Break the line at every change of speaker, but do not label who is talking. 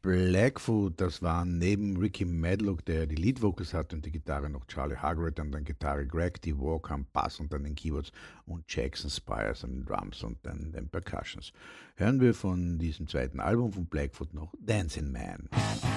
Blackfoot, das waren neben Ricky Medlock, der die Lead-Vocals hat und die Gitarre, noch Charlie Hargrett an der Gitarre, Greg T. Walker am Bass und an den Keyboards und Jackson Spires an den Drums und dann den Percussions. Hören wir von diesem zweiten Album von Blackfoot noch Dancing Man.